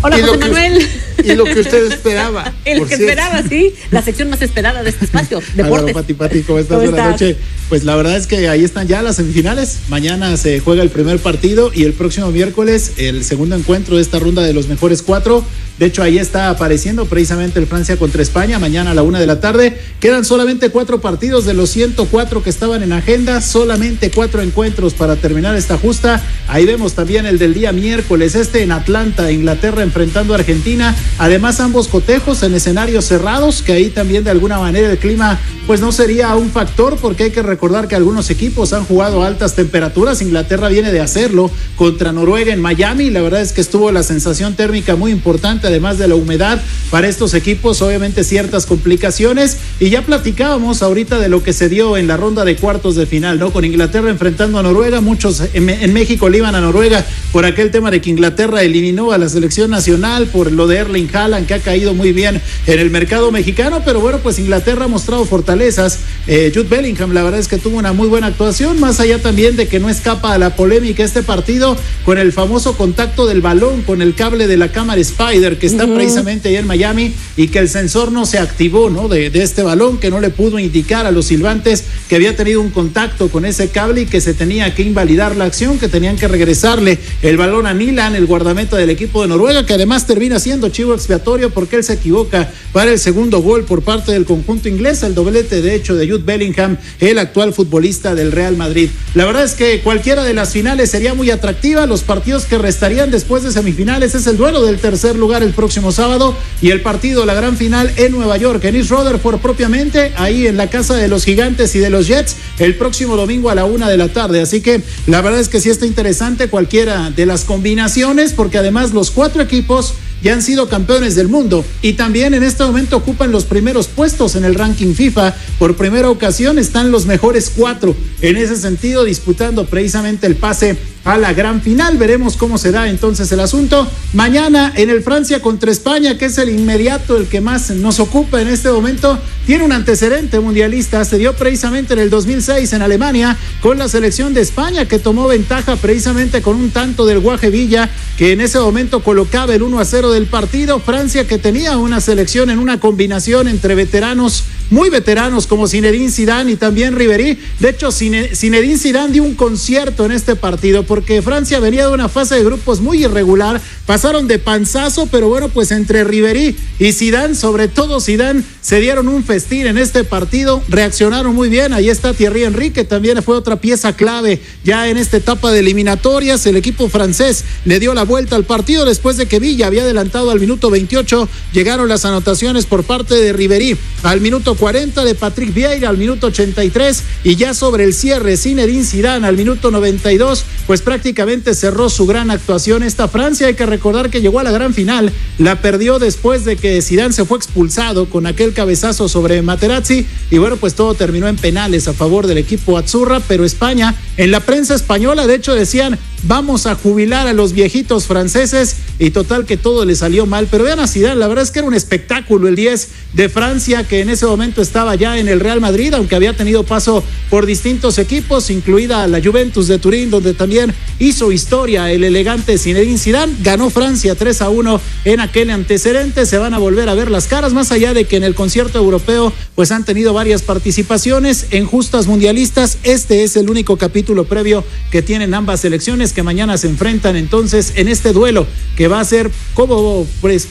Hola, José Manuel. Y lo que usted esperaba. Y lo que esperaba, sí. La sección más esperada de este espacio, deportes. Hola, Pati, ¿cómo estás? Buenas noches. Pues la verdad es que ahí están ya las semifinales. Mañana se juega el primer partido y el próximo miércoles el segundo encuentro de esta ronda de los mejores 4. De hecho, ahí está apareciendo precisamente el Francia contra España, mañana a la 1:00 p.m. Quedan solamente 4 partidos de los 104 que estaban en agenda, solamente 4 encuentros para terminar esta justa. Ahí vemos también el del día miércoles, en Atlanta, Inglaterra, enfrentando a Argentina. Además, ambos cotejos en escenarios cerrados, que ahí también de alguna manera el clima pues no sería un factor, porque hay que recordar que algunos equipos han jugado a altas temperaturas. Inglaterra viene de hacerlo contra Noruega en Miami. La verdad es que estuvo la sensación térmica muy importante, además de la humedad para estos equipos, obviamente ciertas complicaciones. Y ya platicábamos ahorita de lo que se dio en la ronda de cuartos de final, ¿no? Con Inglaterra enfrentando a Noruega. Muchos en México le iban a Noruega por aquel tema de que Inglaterra eliminó a la selección nacional, por lo de Erling Haaland, que ha caído muy bien en el mercado mexicano. Pero bueno, pues Inglaterra ha mostrado fortalezas. Jude Bellingham, la verdad es que tuvo una muy buena actuación, más allá también de que no escapa a la polémica este partido con el famoso contacto del balón con el cable de la cámara Spider, que está precisamente ahí en Miami, y que el sensor no se activó, ¿no? De este balón, que no le pudo indicar a los silbantes que había tenido un contacto con ese cable y que se tenía que invalidar la acción, que tenían que regresarle el balón a Nilan, el guardameta del equipo de Noruega, que además termina siendo chivo expiatorio porque él se equivoca para el segundo gol por parte del conjunto inglés, el doblete de hecho de Jude Bellingham, el actual futbolista del Real Madrid. La verdad es que cualquiera de las finales sería muy atractiva. Los partidos que restarían después de semifinales es el duelo del tercer lugar el próximo sábado y el partido, la gran final en Nueva York, en East Rutherford propiamente, ahí en la casa de los Gigantes y de los Jets, el próximo domingo a la 1:00 p.m. Así que la verdad es que sí está interesante cualquiera de las combinaciones, porque además los 4 equipos ya han sido campeones del mundo y también en este momento ocupan los primeros puestos en el ranking FIFA. Por primera ocasión están los mejores 4 en ese sentido, disputando precisamente el pase a la gran final. Veremos cómo se da entonces el asunto. Mañana en el Francia contra España, que es el inmediato, el que más nos ocupa en este momento, tiene un antecedente mundialista. Se dio precisamente en el 2006 en Alemania con la selección de España, que tomó ventaja precisamente con un tanto del Guaje Villa, que en ese momento colocaba el 1-0 del partido. Francia, que tenía una selección en una combinación entre veteranos, muy veteranos, como Zinedine Zidane y también Ribéry. De hecho, Zinedine Zidane dio un concierto en este partido, porque Francia venía de una fase de grupos muy irregular, pasaron de panzazo, pero bueno, pues entre Ribéry y Zidane, sobre todo Zidane, se dieron un festín en este partido, reaccionaron muy bien. Ahí está Thierry Henry, que también fue otra pieza clave ya en esta etapa de eliminatorias. El equipo francés le dio la vuelta al partido después de que Villa había adelantado al minuto 28, llegaron las anotaciones por parte de Ribéry al minuto 40, de Patrick Vieira al minuto 83, y ya sobre el cierre Zinedine Zidane al minuto 92, pues prácticamente cerró su gran actuación esta Francia. Hay que recordar que llegó a la gran final, la perdió después de que Zidane se fue expulsado con aquel cabezazo sobre Materazzi, y bueno, pues todo terminó en penales a favor del equipo Azzurra. Pero España, en la prensa española, de hecho decían: vamos a jubilar a los viejitos franceses, y total que todo le salió mal. Pero vean a Zidane, la verdad es que era un espectáculo el 10 de Francia, que en ese momento estaba ya en el Real Madrid, aunque había tenido paso por distintos equipos, incluida la Juventus de Turín, donde también hizo historia el elegante Zinedine Zidane. Ganó Francia 3-1 en aquel antecedente. Se van a volver a ver las caras, más allá de que en el concierto europeo pues han tenido varias participaciones en justas mundialistas. Este es el único capítulo previo que tienen ambas selecciones, que mañana se enfrentan entonces en este duelo, que va a ser como pues